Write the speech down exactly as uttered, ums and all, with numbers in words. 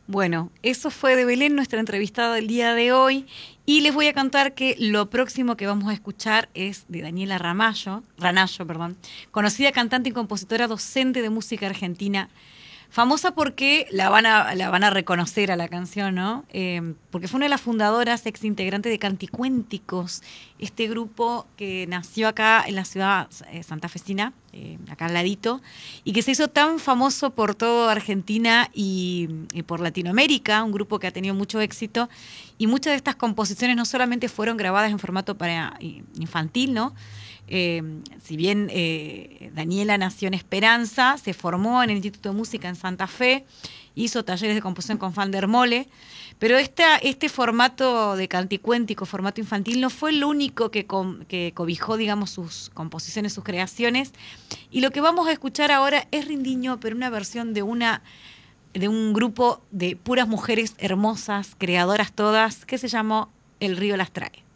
Bueno, eso fue de Belén, nuestra entrevistada del día de hoy. Y les voy a contar que lo próximo que vamos a escuchar es de Daniela Ramallo, Ranallo, perdón, conocida cantante y compositora docente de música argentina. Famosa porque la van a, la van a reconocer a la canción, ¿no? Eh, porque fue una de las fundadoras, ex integrante de Canticuénticos, este grupo que nació acá en la ciudad eh, santafesina, eh, acá al ladito, y que se hizo tan famoso por toda Argentina y, y por Latinoamérica, un grupo que ha tenido mucho éxito, y muchas de estas composiciones no solamente fueron grabadas en formato para infantil, ¿no? Eh, si bien eh, Daniela nació en Esperanza, se formó en el Instituto de Música en Santa Fe, hizo talleres de composición con Fander Mole, pero esta, este formato de canticuéntico, formato infantil, no fue el único que, com, que cobijó, digamos, sus composiciones, sus creaciones. Y lo que vamos a escuchar ahora es Rindiño, pero una versión de una de un grupo de puras mujeres hermosas, creadoras todas, que se llamó El río las trae.